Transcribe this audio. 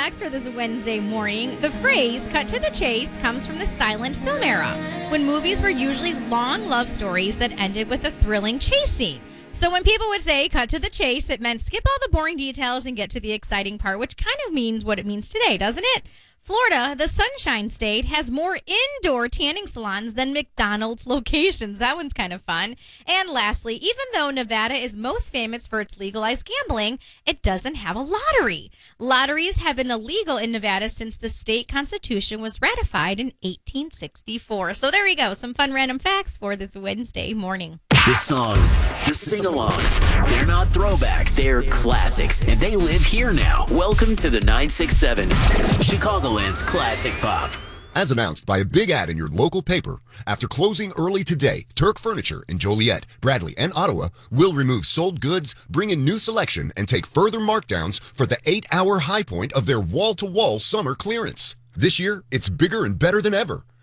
facts for this Wednesday morning. The phrase cut to the chase comes from the silent film era, when movies were usually long love stories that ended with a thrilling chase scene. So when people would say cut to the chase, it meant skip all the boring details and get to the exciting part, which kind of means what it means today, doesn't it? Florida, the Sunshine State, has more indoor tanning salons than McDonald's locations. That one's kind of fun. And lastly, even though Nevada is most famous for its legalized gambling, it doesn't have a lottery. Lotteries have been illegal in Nevada since the state constitution was ratified in 1864. So there you go, some fun random facts for this Wednesday morning. The songs, the sing-alongs, they're not throwbacks, they're classics, and they live here now. Welcome to the 967, Chicagoland's Classic Pop. As announced by a big ad in your local paper, after closing early today, Turk Furniture in Joliet, Bradley, and Ottawa will remove sold goods, bring in new selection, and take further markdowns for the 8-hour high point of their wall-to-wall summer clearance. This year, it's bigger and better than ever.